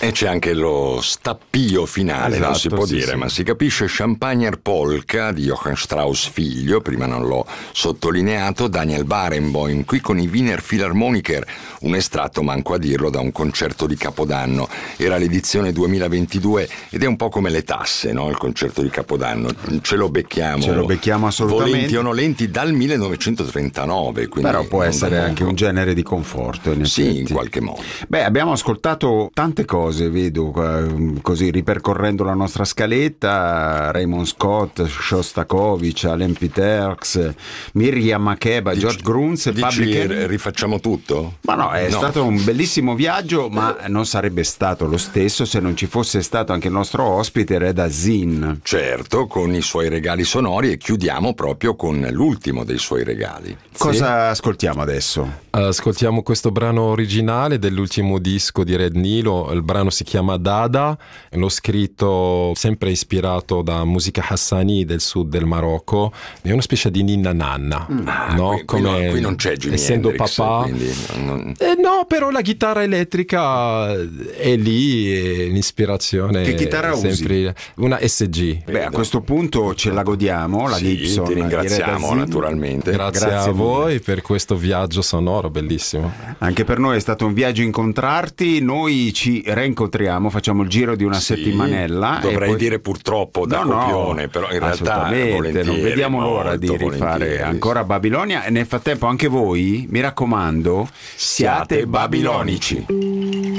E c'è anche lo stappio finale, Esatto, non si può sì, dire, sì. ma si capisce. Champagner Polka di Johann Strauss figlio, prima non l'ho sottolineato, Daniel Barenboim, qui con i Wiener Philharmoniker, un estratto, manco a dirlo, da un concerto di Capodanno. Era l'edizione 2022 ed è un po' come le tasse, no? Il concerto di Capodanno, ce lo becchiamo assolutamente, volenti o nolenti dal 1939, quindi però può non essere da anche poco. un genere di conforto, in Sì, effetti. in qualche modo. Beh, abbiamo ascoltato tante cose, vedo, così ripercorrendo la nostra scaletta: Raymond Scott, Shostakovich, Alain Peterks, Miriam Makeba, George Gruntz e Public Enemy. Rifacciamo tutto? Ma no, è stato un bellissimo viaggio, ma non sarebbe stato lo stesso se non ci fosse stato anche il nostro ospite Reda Zin. Certo, con i suoi regali sonori, e chiudiamo proprio con l'ultimo dei suoi regali. Cosa ascoltiamo adesso? Ascoltiamo questo brano originale dell'ultimo disco di Red Nilo. Il brano si chiama Dada, l'ho scritto sempre ispirato da musica hassani del sud del Marocco. È una specie di ninna nanna, no? Qui non c'è Jimi essendo Hendrix, papà, quindi no, però la chitarra elettrica è lì, e l'ispirazione. Che chitarra è sempre usi? una SG. Beh, a questo punto ce la godiamo, la Sì, Gibson. ti di Reda ringraziamo Zin. naturalmente. Grazie a voi per questo viaggio sonoro bellissimo. Anche per noi è stato un viaggio incontrarti. Noi ci reincontriamo, facciamo il giro di una Sì, settimanella. dovrei e poi... dire purtroppo da copione, però in realtà assolutamente, volentieri, non vediamo l'ora molto di rifare volentieri. ancora Babilonia. E nel frattempo anche voi, mi raccomando, siate babilonici.